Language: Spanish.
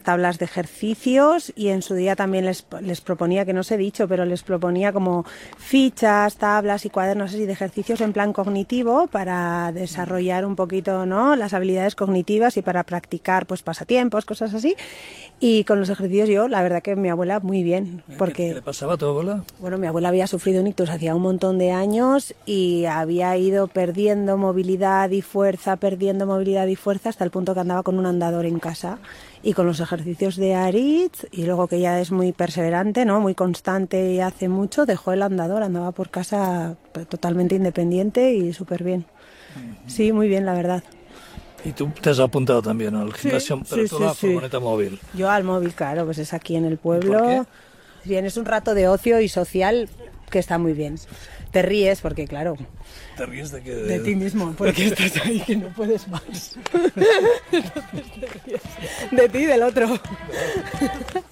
tablas de ejercicios y en su día también les proponía, que no os he dicho, pero les proponía como fichas, tablas y cuadernos así de ejercicios en plan cognitivo para desarrollar un poquito, ¿no?, las habilidades cognitivas y para practicar pues pasatiempos, cosas así. Y con los ejercicios yo, la verdad que mi abuela muy bien. Porque, ¿Qué le pasaba a tu abuela? Bueno, mi abuela había sufrido un ictus hacía un montón de años y había ido perdiendo movilidad y fuerza hasta el punto que andaba con un andador en casa. Y con los ejercicios de Aritz, y luego que ella es muy perseverante, ¿no?, muy constante y hace mucho, dejó el andador, andaba por casa totalmente independiente y súper bien. Sí, muy bien, la verdad. Y tú te has apuntado también al gimnasio, pero tú a la furgoneta móvil. Yo al móvil, claro, pues es aquí en el pueblo. ¿Por qué? Bien, es un rato de ocio y social que está muy bien. Te ríes porque, claro... ¿Te ríes de qué? De ti mismo, porque estás ahí que no puedes más. Entonces te ríes de ti y del otro.